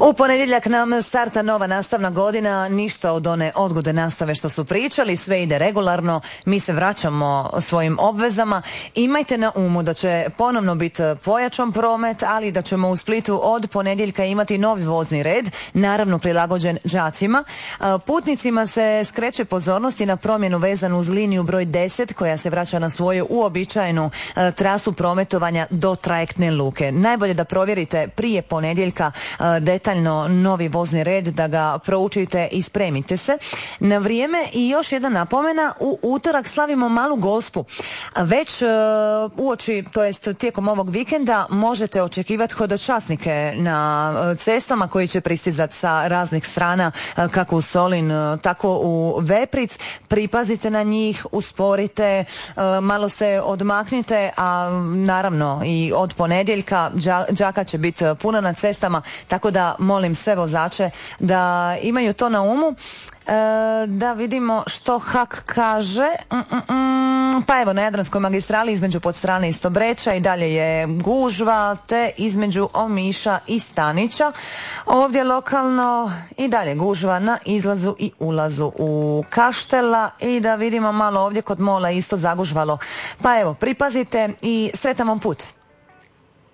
U ponedjeljak nam starta nova nastavna godina, ništa od one odgode nastave što su pričali, sve ide regularno, mi se vraćamo svojim obvezama. Imajte na umu da će ponovno biti pojačan promet, ali da ćemo u Splitu od ponedjeljka imati novi vozni red, naravno prilagođen đacima. Putnicima se skreće pozornosti na promjenu vezanu uz liniju broj 10 koja se vraća na svoju uobičajenu trasu prometovanja do trajektne luke. Najbolje da provjerite prije ponedjeljka detaljno novi vozni red, da ga proučite i spremite se na vrijeme. I još jedna napomena, u utorak slavimo Malu Gospu. Već uoči, to jest tijekom ovog vikenda, možete očekivati hodočasnike na cestama koji će pristizati sa raznih strana, kako u Solin, tako u Vepric. Pripazite na njih, usporite, malo se odmaknite, a naravno i od ponedjeljka đaka će biti puno na cestama, tako da molim sve vozače da imaju to na umu. Da vidimo što HAK kaže. Pa evo, na Jadranskoj magistrali između Podstrane i Stobreča i dalje je gužva, te između Omiša i Stanića. Ovdje lokalno i dalje gužva na izlazu i ulazu u Kaštela. I da vidimo malo ovdje kod Mola isto zagužvalo. Pa evo, pripazite i sretan vam put.